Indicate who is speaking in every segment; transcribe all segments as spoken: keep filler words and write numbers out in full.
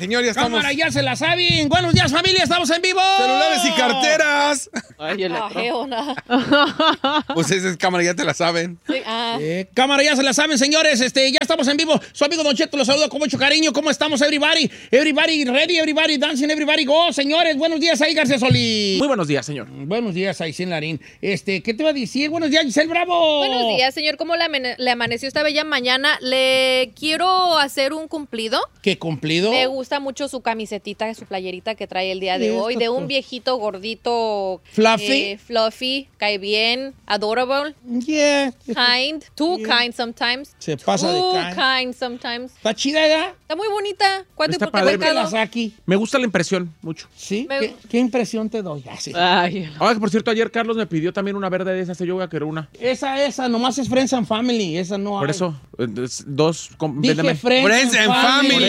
Speaker 1: señor, ya estamos.
Speaker 2: Cámara, ya se la saben. Buenos días, familia, estamos en vivo.
Speaker 1: Celulares y carteras.
Speaker 3: Ay, el
Speaker 1: Pues esa es cámara, ya te la saben.
Speaker 3: Sí, ah.
Speaker 2: Eh, cámara, ya se la saben, señores. Este, ya estamos en vivo. Su amigo Don Cheto los saluda con mucho cariño. ¿Cómo estamos, everybody? Everybody ready, everybody dancing, everybody go. Señores, buenos días ahí, García Solís.
Speaker 4: Muy buenos días, señor.
Speaker 2: Buenos días, Aicén Larín. Este, ¿qué te va a decir? Buenos días, Giselle Bravo.
Speaker 3: Buenos días, señor. ¿Cómo le, amane- le amaneció esta bella mañana? Le quiero hacer un cumplido.
Speaker 2: ¿Qué cumplido?
Speaker 3: Me gusta mucho su camisetita, su playerita que trae el día de
Speaker 2: Sí,
Speaker 3: hoy.
Speaker 2: está
Speaker 3: De
Speaker 2: todo.
Speaker 3: un viejito gordito.
Speaker 2: Fluffy.
Speaker 3: eh, fluffy, cae bien, adorable,
Speaker 2: Yeah.
Speaker 3: kind, too
Speaker 2: Yeah.
Speaker 3: kind sometimes.
Speaker 2: Se pasa de
Speaker 3: too
Speaker 2: kind.
Speaker 3: kind sometimes.
Speaker 2: ¿Está chida ya?
Speaker 3: Está muy bonita. ¿Cuánto y
Speaker 4: Está
Speaker 3: por qué
Speaker 4: padre.
Speaker 2: ¿Qué la
Speaker 3: pecado?
Speaker 2: Saki?
Speaker 4: Me gusta la impresión mucho.
Speaker 2: ¿Sí?
Speaker 3: Me-
Speaker 2: ¿Qué, qué impresión te doy? Ah, sí.
Speaker 3: Ay.
Speaker 4: Ahora, por cierto, ayer Carlos me pidió también una verde de esas, yo voy a querer una.
Speaker 2: Esa, esa, nomás es Friends and Family. Esa no
Speaker 4: Por
Speaker 2: hay.
Speaker 4: eso, eh, es- dos, com-
Speaker 2: Dije
Speaker 4: véndeme.
Speaker 2: Friends,
Speaker 1: Friends and Family.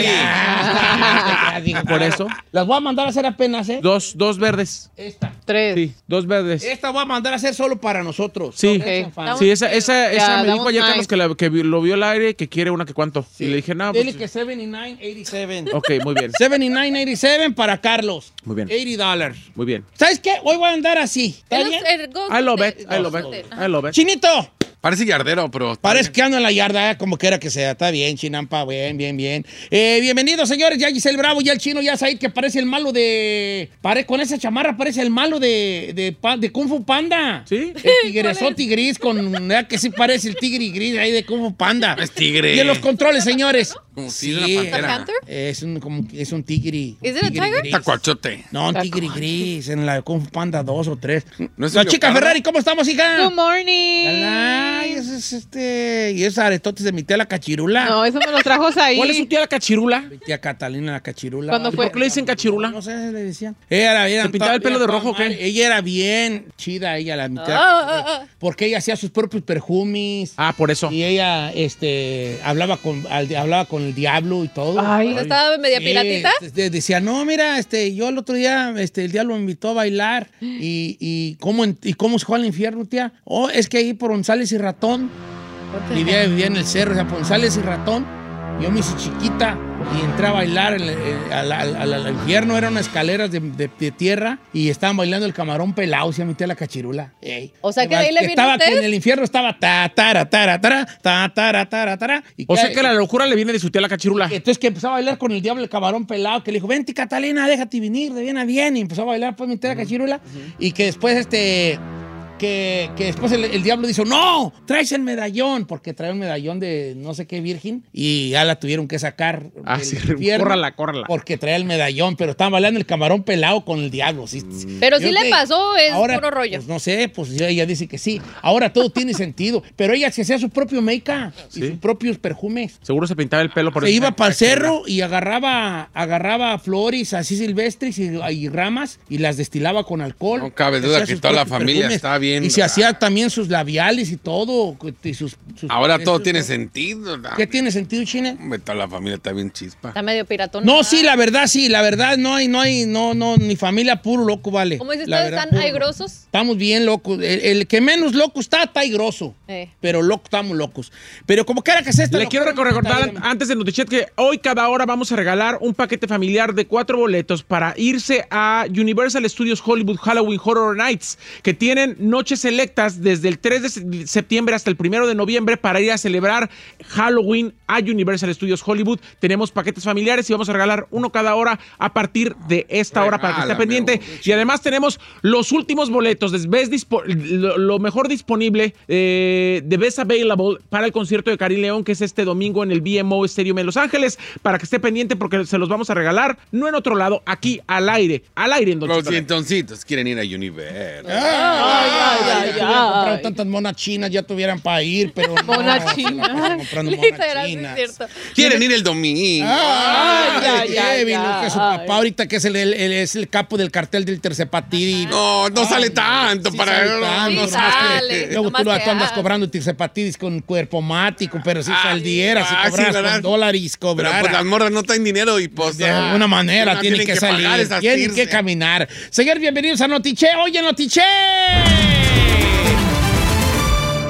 Speaker 2: Ah, digo,
Speaker 4: Por eso.
Speaker 2: Las voy a mandar a hacer apenas, ¿eh?
Speaker 4: Dos, dos verdes.
Speaker 2: Esta.
Speaker 3: Tres.
Speaker 4: Sí, dos verdes.
Speaker 2: Esta voy a mandar a hacer solo para nosotros.
Speaker 4: Sí.
Speaker 2: Friends and Family.
Speaker 4: Sí, esa, esa, esa
Speaker 3: Ya,
Speaker 4: me
Speaker 3: that
Speaker 4: dijo
Speaker 3: was
Speaker 4: ayer
Speaker 3: nice.
Speaker 4: Carlos que, la- que vi- lo vio al aire que quiere una que cuánto. Y le dije, no,
Speaker 2: Dile
Speaker 4: pues.
Speaker 2: que setenta y nueve ochenta y siete.
Speaker 4: Ok, muy bien.
Speaker 2: setenta y nueve ochenta y siete para Carlos.
Speaker 4: Muy bien.
Speaker 2: ochenta dólares.
Speaker 4: Muy bien.
Speaker 2: ¿Sabes qué? Hoy voy a andar así. ¿Está
Speaker 3: El-
Speaker 2: bien?
Speaker 3: el ghost
Speaker 4: I love
Speaker 3: de-
Speaker 4: it, I love it, I love it.
Speaker 2: Chinito,
Speaker 1: Parece yardero, pero...
Speaker 2: parece que ando en la yarda, ¿eh? Como quiera que sea. Está bien, Chinampa, bien, bien, bien. Eh, bienvenidos, señores. Ya Giselle Bravo, ya el chino, ya Said, que parece el malo de... Pare... Con esa chamarra parece el malo de, de, pa- de Kung Fu Panda.
Speaker 4: ¿Sí?
Speaker 2: El tigresote gris con... ¿verdad? Que sí parece el tigre gris ahí de Kung Fu Panda.
Speaker 1: Es tigre.
Speaker 2: Y en los controles, señores.
Speaker 1: Como si de una pantera.
Speaker 3: ¿Panther?
Speaker 2: Es un, como, que es un tigre.
Speaker 3: Is it a
Speaker 2: tigre
Speaker 3: tiger?
Speaker 2: gris.
Speaker 1: Tacuachote.
Speaker 2: No, un tigre gris en la Kung Fu Panda dos o tres.
Speaker 1: ¿No es
Speaker 2: La
Speaker 1: un
Speaker 2: chica
Speaker 1: leopardo?
Speaker 2: Ferrari, ¿cómo estamos, hija?
Speaker 5: Good morning.
Speaker 2: Ay, ese es este... Y esos aretotes de mi tía la cachirula.
Speaker 5: No, eso me lo trajo ahí.
Speaker 4: ¿Cuál es su tía la cachirula?
Speaker 2: Mi tía Catalina la cachirula.
Speaker 5: ¿Cuándo
Speaker 4: ¿Y
Speaker 5: fue?
Speaker 4: por qué le dicen cachirula?
Speaker 2: No sé, le decían. Ella era bien...
Speaker 4: ¿Se pintaba el pelo de rojo o qué?
Speaker 2: Ella era bien chida, ella, la mi tía.
Speaker 3: Ah, ah, ah.
Speaker 2: Porque ella hacía sus propios perfumes.
Speaker 4: Ah, por eso.
Speaker 2: Y ella, este... Hablaba con, al- hablaba con el diablo y todo.
Speaker 5: Ay.
Speaker 3: ¿No estaba media
Speaker 2: Sí,
Speaker 3: piratita?
Speaker 2: de- decía, no, mira, este, yo el otro día, este, el diablo me invitó a bailar y, y cómo en- y cómo se fue al infierno, tía. Oh, es que ahí por González y Ratón, vivía, vivía en el cerro, o sea, por González y Ratón, yo me hice chiquita y entré a bailar en el- eh, al, al- al- al infierno, eran unas escaleras de, de- de tierra y estaban bailando el camarón pelado, se mi tía la cachirula. Ey.
Speaker 3: O sea, que de ahí le vino
Speaker 2: estaba
Speaker 3: a usted.
Speaker 2: que en el infierno estaba ta, tara, tara, tara, ta, tara, tara, tara. Y
Speaker 4: O sea que la locura le viene de su tía la cachirula.
Speaker 2: entonces que empezó a bailar con el diablo el camarón pelado, que le dijo, vente Catalina, déjate venir de bien a bien. Y empezó a bailar pues mi tía la cachirula. Y que después este... Que, que después el, el diablo dijo, no, traes el medallón, porque trae un medallón de no sé qué virgen, y ya la tuvieron que sacar
Speaker 4: Ah,
Speaker 2: del
Speaker 4: sí,
Speaker 2: infierno,
Speaker 4: córrala, córrala.
Speaker 2: porque trae el medallón, pero estaban bailando el camarón pelado con el diablo. Sí,
Speaker 3: Pero
Speaker 2: Yo
Speaker 3: sí le
Speaker 2: que-
Speaker 3: pasó, es
Speaker 2: ahora,
Speaker 3: puro rollo.
Speaker 2: pues, no sé, pues ella dice que sí. Ahora todo tiene sentido, pero ella se hacía su propio make-up y
Speaker 4: Sí.
Speaker 2: sus propios perfumes.
Speaker 4: Seguro se pintaba el pelo por
Speaker 2: Se
Speaker 4: eso.
Speaker 2: iba para el cerro y agarraba, agarraba flores así silvestres y, y ramas y las destilaba con alcohol.
Speaker 1: No cabe
Speaker 2: Se
Speaker 1: duda
Speaker 2: hacía
Speaker 1: que
Speaker 2: sus
Speaker 1: toda la
Speaker 2: propios
Speaker 1: familia está bien,
Speaker 2: Y se
Speaker 1: ¿verdad?
Speaker 2: hacía también sus labiales y todo. Y sus, sus-
Speaker 1: Ahora todo
Speaker 2: sus-
Speaker 1: tiene sentido. ¿verdad?
Speaker 2: ¿Qué tiene sentido, China?
Speaker 1: Hombre, toda la familia está bien chispa.
Speaker 3: Está medio piratón.
Speaker 2: No, sí, la verdad, sí, la verdad, no hay, no hay, no, no, ni familia puro loco, vale.
Speaker 3: ¿Cómo dices
Speaker 2: La
Speaker 3: ustedes?
Speaker 2: verdad,
Speaker 3: ¿Están
Speaker 2: puro
Speaker 3: aigrosos?
Speaker 2: loco. Estamos bien locos. El, el que menos loco está, está aigroso.
Speaker 3: Eh.
Speaker 2: Pero loco, estamos locos. Pero como quiera que sea esta
Speaker 4: Le quiero
Speaker 2: locura,
Speaker 4: recordar
Speaker 2: está bien.
Speaker 4: antes de Notichet que hoy cada hora vamos a regalar un paquete familiar de cuatro boletos para irse a Universal Studios Hollywood Halloween Horror Nights, que tienen noches selectas desde el tres de septiembre hasta el primero de noviembre para ir a celebrar Halloween a Universal Studios Hollywood. Tenemos paquetes familiares y vamos a regalar uno cada hora a partir de esta hora para que esté
Speaker 1: Regálame,
Speaker 4: pendiente.
Speaker 1: oh,
Speaker 4: Y además tenemos los últimos boletos de Best Dispo- lo, lo mejor disponible eh, de Best Available para el concierto de Karim León, que es este domingo en el B M O Stadium en Los Ángeles, para que esté pendiente porque se los vamos a regalar, no en otro lado, aquí al aire, al aire en Don
Speaker 1: Los
Speaker 4: Cheto.
Speaker 1: dientoncitos quieren ir a Universal.
Speaker 2: Ay, ay, ay,
Speaker 5: ay,
Speaker 2: hubieran comprado
Speaker 5: ay.
Speaker 2: tantas monas chinas, ya tuvieran para ir, pero no,
Speaker 5: Mona
Speaker 2: se la
Speaker 5: china.
Speaker 2: pasan comprando monas
Speaker 3: Literal, sí es
Speaker 2: chinas.
Speaker 3: cierto.
Speaker 1: Quieren ir el domingo.
Speaker 2: Ay,
Speaker 5: Ay, ay,
Speaker 2: Kevin,
Speaker 5: ay,
Speaker 2: que su
Speaker 5: ay.
Speaker 2: papá ahorita que es el, el- el- es el capo del cartel del Tercepatidis.
Speaker 1: No, no sale tanto
Speaker 2: sí
Speaker 1: para...
Speaker 2: sale tanto,
Speaker 3: Sí
Speaker 2: nomás
Speaker 3: sale,
Speaker 2: que- Luego
Speaker 3: nomás
Speaker 2: tú, lo-
Speaker 3: que,
Speaker 2: tú andas
Speaker 3: ah.
Speaker 2: cobrando Tercepatidis con cuerpo mático, pero si
Speaker 1: Ay,
Speaker 2: saldieras, si
Speaker 1: ah, sí,
Speaker 2: cobraras
Speaker 1: ¿verdad?
Speaker 2: con dólares,
Speaker 1: Pero
Speaker 2: cobraras.
Speaker 1: pues las morras no traen dinero y pues...
Speaker 2: De
Speaker 1: ah,
Speaker 2: alguna manera
Speaker 1: no,
Speaker 2: tienen, que, salir,
Speaker 1: pagar esas
Speaker 2: tienen
Speaker 1: tirse.
Speaker 2: que caminar. Señor, bienvenidos a Notiche. Oye, Notiche.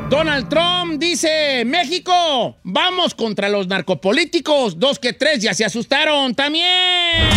Speaker 2: Donald Trump dice, México, vamos contra los narcopolíticos. Dos que tres ya se asustaron también.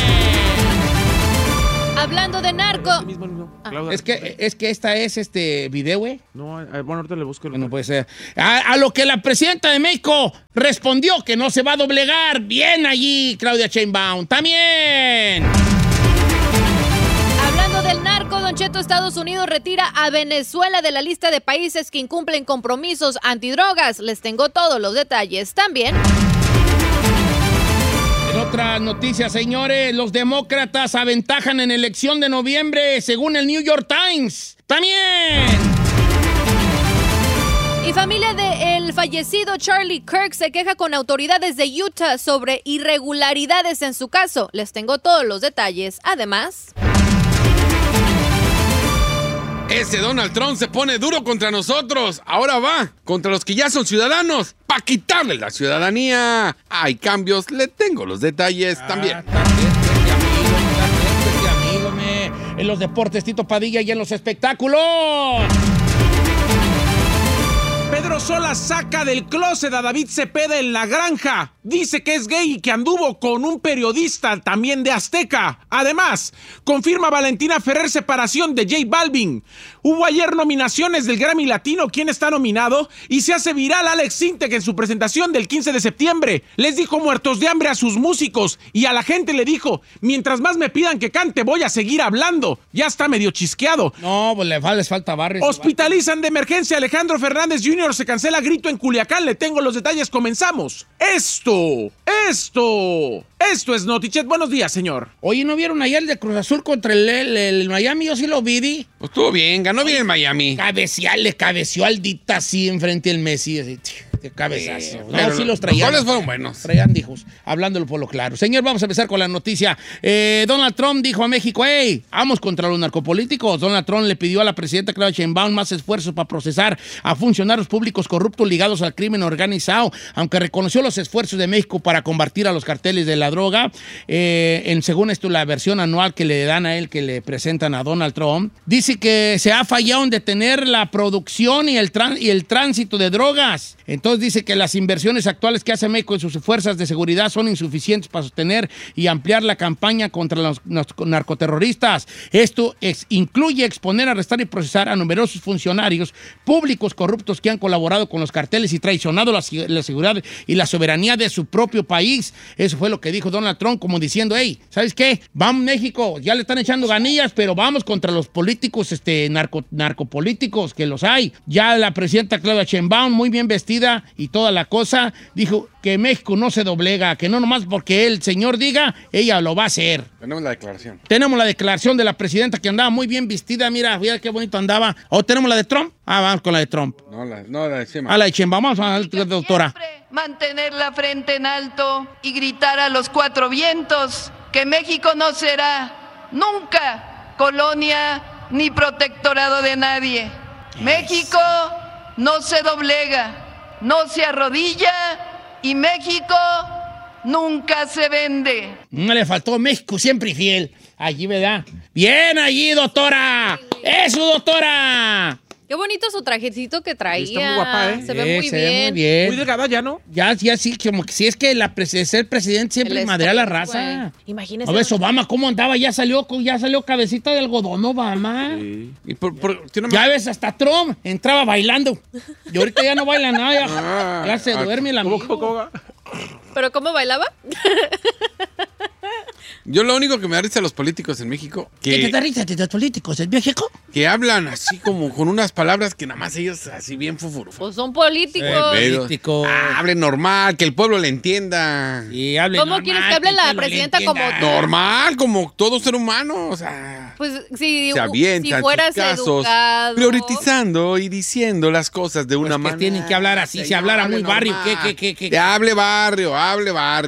Speaker 3: Hablando de narco.
Speaker 4: El mismo, el mismo. Claudia,
Speaker 2: Es que, es que esta es este video, güey.
Speaker 4: No, eh, bueno, ahorita le busco. el-
Speaker 2: No puede ser. A, a lo que la presidenta de México respondió que no se va a doblegar. Bien allí, Claudia Sheinbaum. También.
Speaker 3: Hablando del narco, Don Cheto, Estados Unidos retira a Venezuela de la lista de países que incumplen compromisos antidrogas. Les tengo todos los detalles también.
Speaker 2: En otras noticias, señores, los demócratas aventajan en elección de noviembre, según el New York Times. También.
Speaker 3: Y familia del fallecido Charlie Kirk se queja con autoridades de Utah sobre irregularidades en su caso. Les tengo todos los detalles. Además...
Speaker 1: Ese Donald Trump se pone duro contra nosotros. Ahora va contra los que ya son ciudadanos para quitarle la ciudadanía. Hay cambios, le tengo los detalles también.
Speaker 2: Ah, también, este amigo, también, este amigo, me. En los deportes, Tito Padilla, y en los espectáculos.
Speaker 4: Pedro Sola saca del closet a David Cepeda en La Granja. Dice que es gay y que anduvo con un periodista también de Azteca. Además, confirma Valentina Ferrer separación de J Balvin. Hubo ayer nominaciones del Grammy Latino. ¿Quién está nominado? Y se hace viral Alex Sintek en su presentación del quince de septiembre. Les dijo muertos de hambre a sus músicos y a la gente le dijo, mientras más me pidan que cante, voy a seguir hablando. Ya está medio chisqueado.
Speaker 2: No, pues le fa- les falta barrio.
Speaker 4: Hospitalizan de emergencia a Alejandro Fernández junior Se cancela grito en Culiacán. Le tengo los detalles. Comenzamos. Esto, esto, esto es Notichet. Buenos días, señor.
Speaker 2: Oye, ¿no vieron ayer el de Cruz Azul contra el, el- el Miami? Yo sí lo vi. di.
Speaker 1: Pues estuvo bien, ganó bien el Miami.
Speaker 2: Cabecear, le cabeció al Dita así enfrente del Messi. Así, de cabezazo.
Speaker 1: Sí,
Speaker 2: no,
Speaker 1: pero
Speaker 2: sí los
Speaker 1: los
Speaker 2: traían.
Speaker 1: goles fueron buenos.
Speaker 2: Traían, dijos, hablándolo por lo claro. Señor, vamos a empezar con la noticia. Eh, Donald Trump dijo a México, hey, vamos contra los narcopolíticos. Donald Trump le pidió a la presidenta Claudia Sheinbaum más esfuerzos para procesar a funcionarios públicos corruptos ligados al crimen organizado, aunque reconoció los esfuerzos de México para combatir a los carteles de la droga. Eh, en, según esto, la versión anual que le dan a él, que le presentan a Donald Trump, dice que se ha fallado en detener la producción y el, tran- y el tránsito de drogas. Entonces dice que las inversiones actuales que hace México en sus fuerzas de seguridad son insuficientes para sostener y ampliar la campaña contra los, los narcoterroristas. Esto es, incluye exponer, arrestar y procesar a numerosos funcionarios públicos corruptos que han colaborado con los carteles y traicionado la, la seguridad y la soberanía de su propio país. Eso fue lo que dijo Donald Trump, como diciendo, hey, ¿sabes qué? Vamos México, ya le están echando ganillas, pero vamos contra los políticos, este, narco, narcopolíticos, que los hay. Ya la presidenta Claudia Sheinbaum, muy bien vestida y toda la cosa, dijo que México no se doblega, que no nomás porque el señor diga, ella lo va a hacer.
Speaker 1: Tenemos la declaración.
Speaker 2: Tenemos la declaración de la presidenta que andaba muy bien vestida, mira, mira qué bonito andaba. ¿O tenemos la de Trump? Ah, vamos con la de Trump.
Speaker 1: No, la, no, la de Chema.
Speaker 2: A la de Sheinbaum, vamos a la doctora.
Speaker 6: Siempre mantener la frente en alto y gritar a los cuatro vientos que México no será nunca colonia ni protectorado de nadie. México no se doblega, no se arrodilla y México nunca se vende.
Speaker 2: No le faltó México siempre fiel. Allí, ¿verdad? Bien allí, doctora. ¡Eso, doctora!
Speaker 3: Qué bonito su trajecito que traía.
Speaker 4: Está muy guapa, ¿eh?
Speaker 3: Se ve
Speaker 2: Sí,
Speaker 3: muy
Speaker 2: se ve
Speaker 3: bien.
Speaker 2: muy bien.
Speaker 4: Muy delgada ya, ¿no?
Speaker 2: Ya, ya sí, como que sí es que la pres- ser presidente siempre
Speaker 3: El
Speaker 2: madrea a la
Speaker 3: estrés,
Speaker 2: raza.
Speaker 3: güey. Imagínese.
Speaker 2: A ver, Obama, ¿cómo andaba? Ya salió, ya salió cabecita de algodón, Obama.
Speaker 1: Y por, por- tiene
Speaker 2: Ya ves, hasta Trump entraba bailando. Y ahorita ya no baila nada, ya,
Speaker 1: Ah,
Speaker 2: ya se
Speaker 1: ah,
Speaker 2: duerme el
Speaker 4: ¿Cómo,
Speaker 2: amigo.
Speaker 4: cómo, cómo va?
Speaker 3: ¿Pero cómo bailaba?
Speaker 1: Yo lo único que me da risa a los políticos en México,
Speaker 2: ¿Qué te
Speaker 1: que,
Speaker 2: da risa de los políticos en México?
Speaker 1: que hablan así como con unas palabras que nada más ellos así bien fufurufos.
Speaker 3: Pues son políticos.
Speaker 2: políticos.
Speaker 1: Ah, hablen normal, que el pueblo le entienda.
Speaker 2: Y hable
Speaker 3: ¿Cómo
Speaker 2: normal,
Speaker 3: quieres que hable
Speaker 2: el
Speaker 3: la
Speaker 2: pueblo le
Speaker 3: presidenta
Speaker 2: entienda.
Speaker 3: como-
Speaker 1: Normal, como todo ser humano, o sea,
Speaker 3: Pues si,
Speaker 1: se avientan
Speaker 3: si fueras
Speaker 1: sus casos,
Speaker 3: educado.
Speaker 1: priorizando y diciendo las cosas de una
Speaker 2: Pues que
Speaker 1: manera.
Speaker 2: tienen que hablar así, si
Speaker 1: Señor,
Speaker 2: hablara
Speaker 1: hable
Speaker 2: muy barrio,
Speaker 1: normal.
Speaker 2: ¿qué, qué, qué, qué?
Speaker 1: Que hable barrio, hable barrio.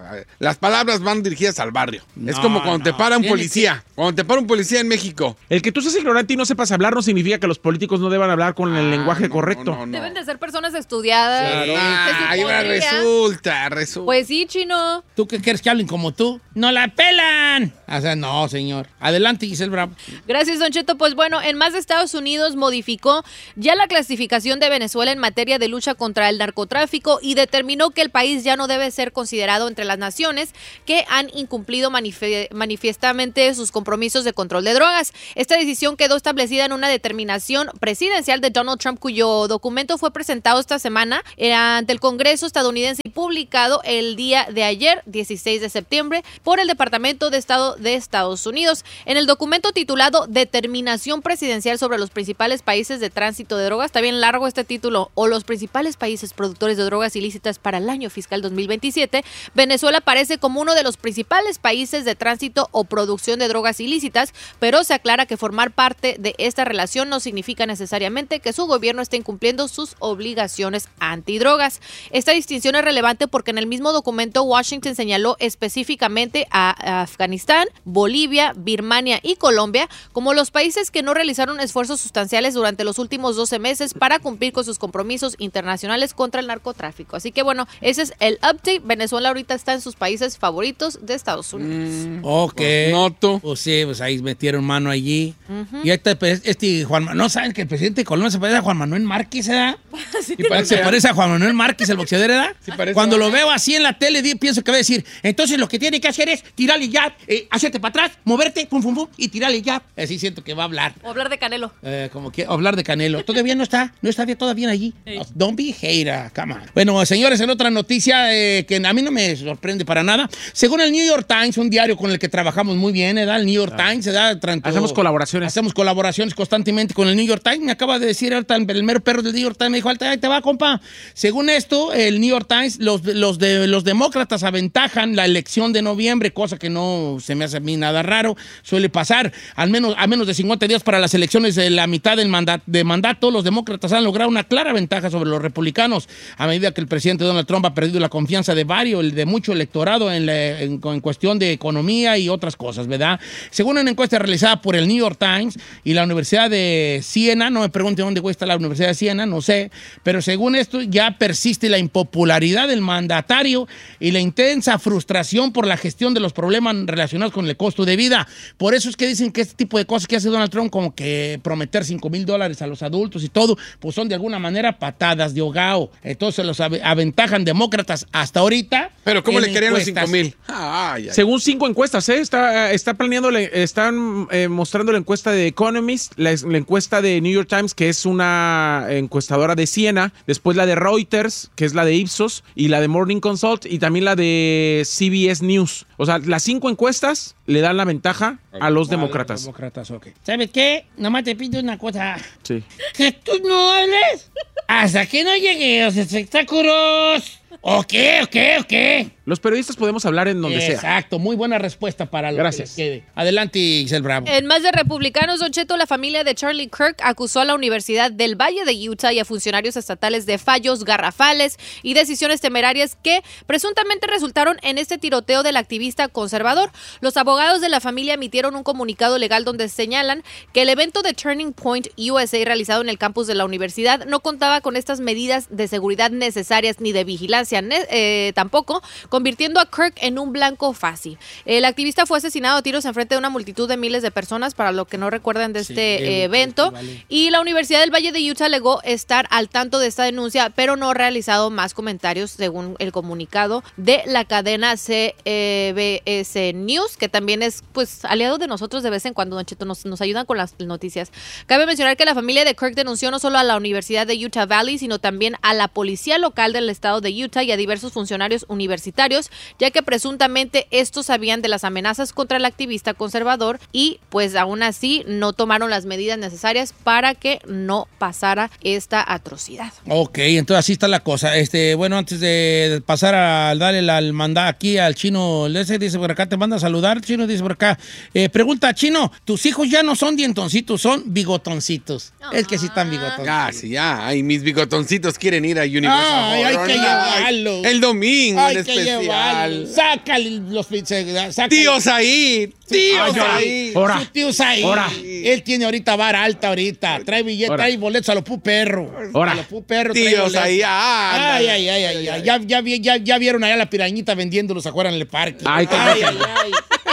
Speaker 1: Las palabras van dirigidas al barrio.
Speaker 2: No,
Speaker 1: es como cuando
Speaker 2: no.
Speaker 1: te para un
Speaker 2: Tiene
Speaker 1: policía. Cuando te para un policía en México.
Speaker 4: El que tú seas ignorante y no sepas hablar no significa que los políticos no deban hablar con el
Speaker 1: Ah,
Speaker 4: lenguaje
Speaker 1: no,
Speaker 4: correcto.
Speaker 1: no, no.
Speaker 3: Deben de ser personas estudiadas.
Speaker 1: Ah,
Speaker 3: Se
Speaker 1: ahí va,
Speaker 3: supondría.
Speaker 1: resulta, resulta.
Speaker 3: Pues sí, chino.
Speaker 2: ¿Tú qué quieres que hablen como tú? ¡No la pelan! O sea, no, señor. Adelante, Giselle Bravo.
Speaker 3: Gracias, Don Cheto. Pues bueno, en más de Estados Unidos modificó ya la clasificación de Venezuela en materia de lucha contra el narcotráfico y determinó que el país ya no debe ser considerado entre las naciones que han incumplido manif- manifiestamente sus compromisos de control de drogas. Esta decisión quedó establecida en una determinación presidencial de Donald Trump, cuyo documento fue presentado esta semana eh, ante el Congreso estadounidense y publicado el día de ayer, dieciséis de septiembre, por el Departamento de Estado de Estados Unidos. En el documento titulado Determinación Presidencial sobre los principales países de tránsito de drogas, está bien largo este título, o los principales países productores de drogas ilícitas para el año fiscal dos mil veintisiete, Venezuela aparece como uno de los principales países de tránsito o producción de drogas ilícitas, pero se aclara que formar parte de esta relación no significa necesariamente que su gobierno esté incumpliendo sus obligaciones antidrogas. Esta distinción es relevante porque en el mismo documento Washington señaló específicamente a Afganistán, Bolivia, Birmania y Colombia como los países que no realizaron esfuerzos sustanciales durante los últimos doce meses para cumplir con sus compromisos internacionales contra el narcotráfico. Así que bueno, ese es el update. Venezuela ahorita está en sus países favoritos de Estados Unidos.
Speaker 1: Mm,
Speaker 2: Ok.
Speaker 1: pues noto.
Speaker 2: Pues sí, pues ahí metieron mano allí. Y este, pues, este Juan Manuel, ¿no saben que el presidente de Colombia se parece a Juan Manuel Márquez, ¿verdad?
Speaker 1: Sí,
Speaker 2: Se parece a Juan Manuel Márquez, el boxeador, ¿verdad?
Speaker 1: Sí, parece.
Speaker 2: Cuando lo veo así en la tele, di- pienso que va a decir, entonces lo que tiene que hacer es tirarle ya, eh, hacerte para atrás, moverte, pum, pum, pum, y tirarle ya. Así siento que va a hablar.
Speaker 3: O hablar de Canelo.
Speaker 2: Eh, como que hablar de Canelo. Todavía no está, no está bien, todavía allí.
Speaker 3: Sí.
Speaker 2: Don't be hater, come on. Bueno, señores, en otra noticia eh, que a mí no me sorprende para nada. Según el New York Times, un diario con el que trabajamos muy bien, ¿verdad? El New York Times, ¿verdad? Tanto-
Speaker 4: Hacemos colaboraciones.
Speaker 2: Hacemos colaboraciones constantemente con el New York Times. Me acaba de decir ahorita el mero perro del New York Times, me dijo, ahí te va, compa. Según esto, el New York Times, los, los, de, los demócratas aventajan la elección de noviembre, cosa que no se me hace a mí nada raro. Suele pasar, al menos, a menos de cincuenta días para las elecciones de la mitad del mandato, de mandato, los demócratas han logrado una clara ventaja sobre los republicanos, a medida que el presidente Donald Trump ha perdido la confianza de varios, de mucho electorado en, la, en, en cuestión de economía y otras cosas, ¿verdad? Según una encuesta realizada por el New York Times y la Universidad de Siena, no me pregunten dónde está la Universidad de Siena, no sé, pero según esto ya persiste la impopularidad del mandatario y la intensa frustración por la gestión de los problemas relacionados con el costo de vida. Por eso es que dicen que este tipo de cosas que hace Donald Trump, como que prometer cinco mil dólares a los adultos y todo, pues son de alguna manera patadas de ahogado. Entonces los ave- aventajan demócratas hasta ahorita.
Speaker 1: Pero ¿cómo
Speaker 2: en
Speaker 1: le querían los
Speaker 2: encuestas.
Speaker 1: cinco mil? Ay, ay.
Speaker 4: Según cinco encuestas, ¿eh? Está, está planeando, la- están eh, mostrando la encuesta de Economist, la, la encuesta de New York Times, que es una encuestadora de Siena, después la de Reuters, que es la de Ipsos, y la de Morning Consult, y también la de C B S News. O sea, las cinco encuestas le dan la ventaja a los demócratas.
Speaker 2: Demócratas, ok. ¿Sabes qué? Nomás te pido una cosa.
Speaker 4: Sí.
Speaker 2: Que tú no hables hasta que no lleguen los espectáculos. ¿O qué? ¿O qué? ¿O qué?
Speaker 4: Los periodistas podemos hablar en donde sea.
Speaker 2: Exacto, muy buena respuesta para lo
Speaker 4: Gracias.
Speaker 2: que les quede. Adelante, Giselle Bravo.
Speaker 3: En más de republicanos, Don Cheto, la familia de Charlie Kirk acusó a la Universidad del Valle de Utah y a funcionarios estatales de fallos garrafales y decisiones temerarias que presuntamente resultaron en este tiroteo del activista conservador. Los abogados de la familia emitieron un comunicado legal donde señalan que el evento de Turning Point U S A realizado en el campus de la universidad no contaba con estas medidas de seguridad necesarias ni de vigilancia eh, tampoco, convirtiendo a Kirk en un blanco fácil. El activista fue asesinado a tiros en frente de una multitud de miles de personas, para lo que no recuerdan de
Speaker 2: Sí,
Speaker 3: este
Speaker 2: el
Speaker 3: eh, evento,
Speaker 2: festival.
Speaker 3: y la Universidad del Valle de Utah alegó estar al tanto de esta denuncia, pero no ha realizado más comentarios según el comunicado de la cadena C B S News, que también es pues aliado de nosotros de vez en cuando, Don Cheto, nos, nos ayudan con las noticias. Cabe mencionar que la familia de Kirk denunció no solo a la Universidad de Utah Valley, sino también a la policía local del estado de Utah y a diversos funcionarios universitarios, ya que presuntamente estos sabían de las amenazas contra el activista conservador y pues aún así no tomaron las medidas necesarias para que no pasara esta atrocidad.
Speaker 2: Ok, entonces así está la cosa. Este, bueno, antes de pasar a darle al mandar aquí al chino, ese dice por acá, te manda a saludar, chino dice por acá. Eh, pregunta, chino, tus hijos ya no son dientoncitos, son bigotoncitos. Es que sí están bigotoncitos.
Speaker 1: Ya, sí, ya. Ay, mis bigotoncitos quieren ir a Universal.
Speaker 2: Ay, hay
Speaker 1: Horror
Speaker 2: que
Speaker 1: Nights.
Speaker 2: llevarlos.
Speaker 1: El domingo
Speaker 2: Hay
Speaker 1: en
Speaker 2: que
Speaker 1: especial. especial.
Speaker 2: vale. Sácale los... Sácale.
Speaker 1: Tío Said. Tío
Speaker 2: Ay,
Speaker 1: Said.
Speaker 4: Ahora.
Speaker 2: Su tío Said.
Speaker 4: Ahora.
Speaker 2: Él tiene ahorita vara alta ahorita. Trae billetes,
Speaker 4: Ahora.
Speaker 2: trae boletos a los pu perro.
Speaker 4: Ahora.
Speaker 2: A los pu perro. trae
Speaker 1: Tío
Speaker 2: boletos.
Speaker 1: Said. ah,
Speaker 2: Ay,
Speaker 1: ándale.
Speaker 2: ay, ay, ay, ay. Ya, ya, vi- ya, ya vieron allá la pirañita vendiéndolos afuera en el parque.
Speaker 4: Ay,
Speaker 2: ay,
Speaker 4: también.
Speaker 2: ay, ay.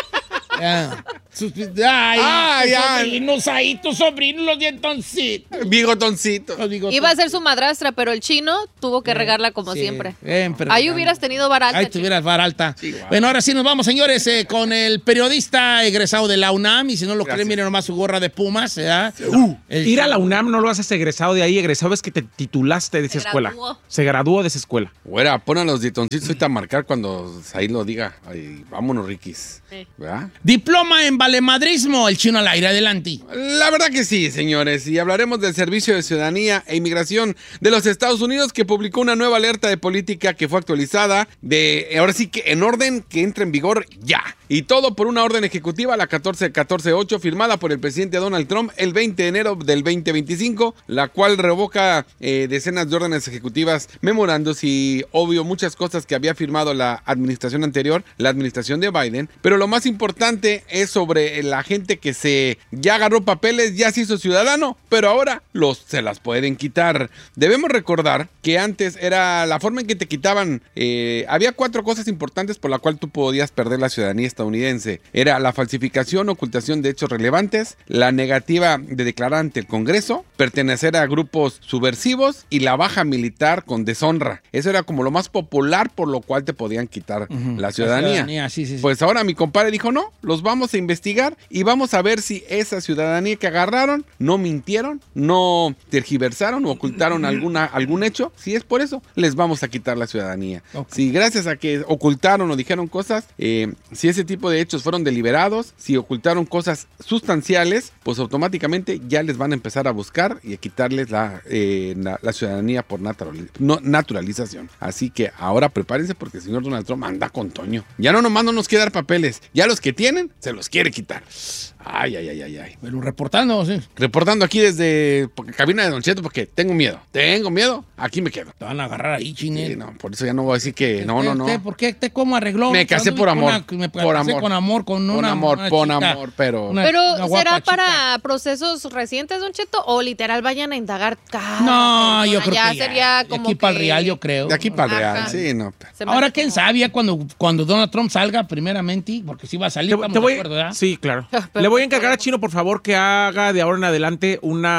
Speaker 2: Ya. Sus- Ay,
Speaker 1: Ay,
Speaker 2: tus
Speaker 1: ay.
Speaker 2: sobrinos ahí, tus sobrinos, los dientoncitos.
Speaker 1: Bigotoncito.
Speaker 2: Los bigotes.
Speaker 3: Iba a ser su madrastra, pero el chino tuvo que regarla como
Speaker 2: Sí,
Speaker 3: siempre.
Speaker 2: bien, pero-
Speaker 3: Ahí hubieras tenido vara alta.
Speaker 2: Ahí
Speaker 3: chico.
Speaker 2: tuvieras vara alta.
Speaker 1: Sí, guau.
Speaker 2: Bueno, ahora sí nos vamos, señores, eh, con el periodista egresado de la UNAM. Y si no lo
Speaker 1: Gracias.
Speaker 2: creen, miren nomás su gorra de Pumas. ¿verdad? Uh, El-
Speaker 4: Ir a la UNAM no lo haces egresado de ahí, egresado es que te titulaste de esa
Speaker 3: Se
Speaker 4: escuela.
Speaker 3: graduó.
Speaker 4: Se graduó de esa escuela.
Speaker 1: Güera, pon a los ditoncitos ahorita a marcar cuando Said lo diga. Ay, vámonos, Riquis.
Speaker 3: Sí.
Speaker 1: ¿Verdad?
Speaker 2: Diploma en valemadrismo, el chino al aire, adelante.
Speaker 1: La verdad que sí, señores. Y hablaremos del Servicio de Ciudadanía e Inmigración de los Estados Unidos, que publicó una nueva alerta de política que fue actualizada de, ahora sí que en orden que entra en vigor ya. Y todo por una orden ejecutiva, la catorce catorce ocho, firmada por el presidente Donald Trump el veinte de enero del veinte veinticinco, la cual revoca eh, decenas de órdenes ejecutivas, memorandos y, obvio, muchas cosas que había firmado la administración anterior, la administración de Biden. Pero lo más importante es sobre la gente que se ya agarró papeles, ya se hizo ciudadano, pero ahora los se las pueden quitar. Debemos recordar que antes era la forma en que te quitaban, eh, había cuatro cosas importantes por la cual tú podías perder la ciudadanía estadounidense. Era la falsificación, ocultación de hechos relevantes, la negativa de declarar ante el Congreso, pertenecer a grupos subversivos y la baja militar con deshonra. Eso era como lo más popular por lo cual te podían quitar
Speaker 2: Ujú.
Speaker 1: la ciudadanía.
Speaker 2: La ciudadanía, sí, sí, sí.
Speaker 1: Pues ahora mi compadre dijo, no, los vamos a investigar y vamos a ver si esa ciudadanía que agarraron no mintieron, no tergiversaron o ocultaron alguna, algún hecho. Si es por eso, les vamos a quitar la ciudadanía.
Speaker 2: Ok.
Speaker 1: Si gracias a que ocultaron o dijeron cosas, eh, si ese tipo de hechos fueron deliberados, si ocultaron cosas sustanciales, pues automáticamente ya les van a empezar a buscar y a quitarles la, eh, la, la ciudadanía por natural, no, naturalización. Así que ahora prepárense porque el señor Donald Trump anda con Toño. Ya no nomás no nos quiere dar papeles, ya los que tienen se los quiere quitar. Ay, ay, ay, ay, ay.
Speaker 2: Pero reportando, sí.
Speaker 1: Reportando aquí desde cabina de Don Cheto porque tengo miedo. Tengo miedo, aquí me quedo.
Speaker 2: Te van a agarrar ahí, chinel.
Speaker 1: Sí, no, por eso ya no voy a decir que no, no, no.
Speaker 2: ¿Usted ¿Por qué? ¿Usted cómo arregló?
Speaker 1: Me casé
Speaker 2: Cuando
Speaker 1: por
Speaker 2: vi con
Speaker 1: amor.
Speaker 2: una- me
Speaker 1: Por
Speaker 2: casé
Speaker 1: amor.
Speaker 2: con amor, con
Speaker 1: Con
Speaker 2: una
Speaker 1: amor,
Speaker 2: una
Speaker 1: con
Speaker 2: chica,
Speaker 1: amor, pero-
Speaker 2: una-
Speaker 3: Pero,
Speaker 2: una guapa
Speaker 3: ¿será
Speaker 2: chica.
Speaker 3: para procesos recientes, Don Cheto? ¿O literal vayan a indagar cada
Speaker 2: No,
Speaker 3: persona?
Speaker 2: yo creo
Speaker 3: ya
Speaker 2: que ya.
Speaker 3: sería
Speaker 2: De
Speaker 3: como
Speaker 2: aquí para el
Speaker 3: que
Speaker 2: Real, yo creo.
Speaker 1: De aquí para el Real,
Speaker 3: Ajá.
Speaker 1: sí, no.
Speaker 3: se me
Speaker 2: Ahora,
Speaker 3: hace
Speaker 2: ¿quién
Speaker 3: como-
Speaker 2: sabe? Ya cuando, cuando Donald Trump salga, primeramente, porque sí va a salir,
Speaker 4: Te,
Speaker 2: estamos
Speaker 4: te voy,
Speaker 2: de acuerdo, ¿verdad?
Speaker 4: sí, claro.
Speaker 3: Pero-
Speaker 4: Le voy a encargar a Chino, por favor, que haga de ahora en adelante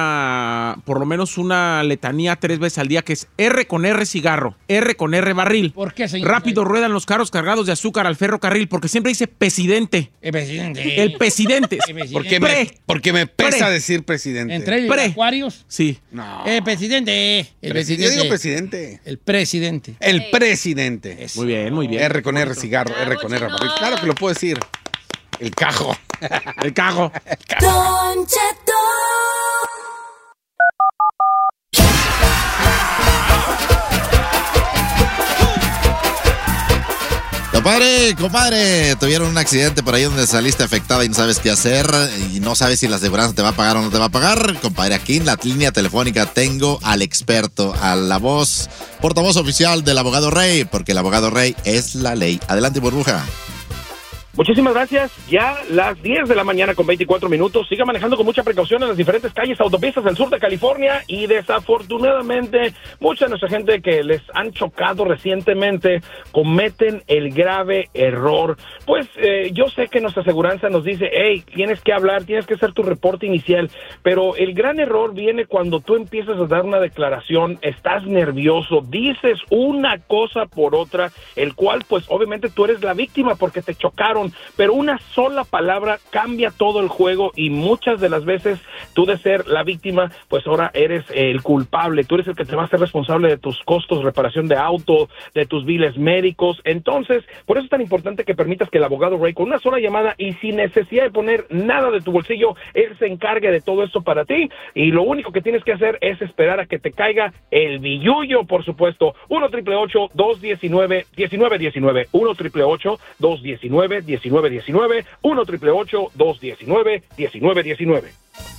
Speaker 4: una, por lo menos una letanía tres veces al día, que es R con R cigarro, R con R barril.
Speaker 2: ¿Por qué, señor?
Speaker 4: Rápido ruedan los carros cargados de azúcar al ferrocarril, porque siempre dice presidente.
Speaker 2: El presidente.
Speaker 4: El presidente.
Speaker 2: El presidente.
Speaker 1: Porque me,
Speaker 4: Pre.
Speaker 1: porque me pesa
Speaker 4: Pre.
Speaker 1: decir presidente.
Speaker 2: Entre el
Speaker 4: Pre.
Speaker 2: Acuarios.
Speaker 4: Sí.
Speaker 1: No.
Speaker 2: El presidente. El
Speaker 1: Presi-
Speaker 2: presidente.
Speaker 1: Yo digo presidente.
Speaker 2: El presidente.
Speaker 1: El
Speaker 3: Ey.
Speaker 1: presidente.
Speaker 2: Eso.
Speaker 4: Muy bien, muy bien.
Speaker 1: R con R cigarro, R
Speaker 3: Bravo,
Speaker 1: con R
Speaker 3: Chino.
Speaker 1: barril. Claro que lo puedo decir. El cajo.
Speaker 4: El cago.
Speaker 7: Don Cheto.
Speaker 8: Compadre, compadre, tuvieron un accidente por ahí donde saliste afectada y no sabes qué hacer y no sabes si la aseguranza te va a pagar o no te va a pagar. Compadre, aquí en la línea telefónica tengo al experto, a la voz, portavoz oficial del abogado Rey, porque el abogado Rey es la ley. Adelante, burbuja.
Speaker 9: Muchísimas gracias. Ya las diez de la mañana con veinticuatro minutos. Siga manejando con mucha precaución en las diferentes calles, autopistas del sur de California y desafortunadamente mucha de nuestra gente que les han chocado recientemente cometen el grave error. Pues eh, yo sé que nuestra aseguranza nos dice, hey, tienes que hablar, tienes que hacer tu reporte inicial, pero el gran error viene cuando tú empiezas a dar una declaración, estás nervioso, dices una cosa por otra, el cual pues obviamente tú eres la víctima porque te chocaron, pero una sola palabra cambia todo el juego y muchas de las veces tú de ser la víctima, pues ahora eres el culpable, tú eres el que te va a ser responsable de tus costos, reparación de auto, de tus biles médicos. Entonces, por eso es tan importante que permitas que el abogado Ray, con una sola llamada y sin necesidad de poner nada de tu bolsillo, él se encargue de todo esto para ti y lo único que tienes que hacer es esperar a que te caiga el billullo, por supuesto. uno triple ocho dos diecinueve diecinueve diecinueve, uno triple ocho dos diecinueve diecinueve diecinueve, uno triple ocho dos diecinueve diecinueve diecinueve.